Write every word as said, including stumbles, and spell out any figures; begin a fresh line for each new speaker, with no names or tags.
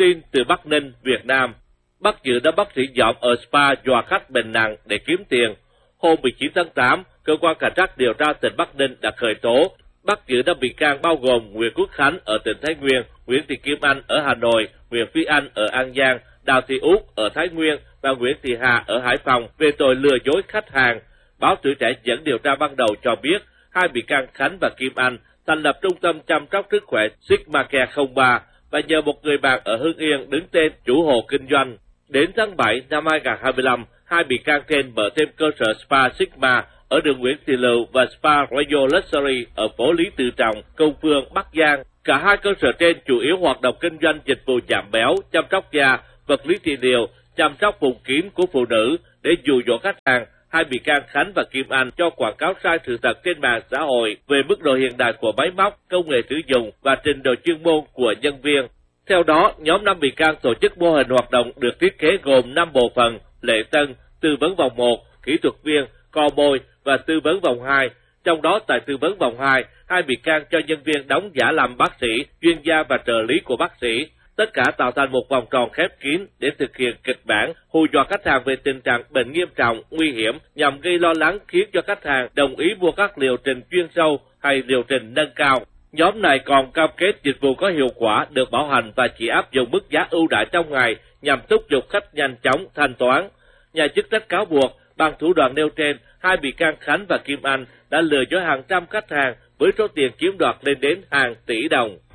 tin từ Bắc Ninh, Việt Nam. Bắt giữ đã bác sĩ Dọm ở spa dọa khách bệnh nặng để kiếm tiền. Hôm mười chín tháng tám, cơ quan cảnh sát điều tra tỉnh Bắc Ninh đã khởi tố, bắt giữ năm bị can bao gồm Nguyễn Quốc Khánh ở tỉnh Thái Nguyên, Nguyễn Thị Kim Anh ở Hà Nội, Nguyễn Phi Anh ở An Giang, Đào Thị Út ở Thái Nguyên và Nguyễn Thị Hà ở Hải Phòng về tội lừa dối khách hàng. Báo Tuổi Trẻ dẫn điều tra ban đầu cho biết, hai bị can Khánh và Kim Anh thành lập trung tâm chăm sóc sức khỏe Sigma Care không ba và nhờ một người bạn ở Hưng Yên đứng tên chủ hộ kinh doanh. Đến tháng bảy năm hai nghìn không trăm hai mươi lăm, hai bị can trên mở thêm cơ sở Spa Sigma ở đường Nguyễn Thị Lựu và Spa Royal Luxury ở phố Lý Tự Trọng, Công Phương, Bắc Giang. Cả hai cơ sở trên chủ yếu hoạt động kinh doanh dịch vụ giảm béo, chăm sóc da, vật lý trị liệu, chăm sóc vùng kín của phụ nữ để dụ dỗ khách hàng. Hai bị can Khánh và Kim Anh cho quảng cáo sai sự thật trên mạng xã hội về mức độ hiện đại của máy móc, công nghệ sử dụng và trình độ chuyên môn của nhân viên. Theo đó, nhóm năm bị can tổ chức mô hình hoạt động được thiết kế gồm năm bộ phận: lễ tân, tư vấn vòng một, kỹ thuật viên, co môi và tư vấn vòng hai. Trong đó tại tư vấn vòng hai, hai bị can cho nhân viên đóng giả làm bác sĩ, chuyên gia và trợ lý của bác sĩ. Tất cả tạo thành một vòng tròn khép kín để thực hiện kịch bản hù dọa khách hàng về tình trạng bệnh nghiêm trọng, nguy hiểm nhằm gây lo lắng khiến cho khách hàng đồng ý mua các liệu trình chuyên sâu hay liệu trình nâng cao. Nhóm này còn cam kết dịch vụ có hiệu quả, được bảo hành và chỉ áp dụng mức giá ưu đãi trong ngày nhằm thúc giục khách nhanh chóng thanh toán. Nhà chức trách cáo buộc bằng thủ đoạn nêu trên, hai bị can Khánh và Kim Anh đã lừa dối hàng trăm khách hàng với số tiền chiếm đoạt lên đến hàng tỷ đồng.